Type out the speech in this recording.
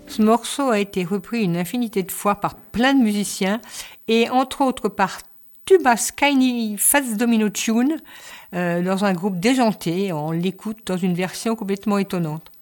Ce morceau a été repris une infinité de fois par plein de musiciens et entre autres par Tuba Skyny Fats Domino Tune dans un groupe déjanté. On l'écoute dans une version complètement étonnante.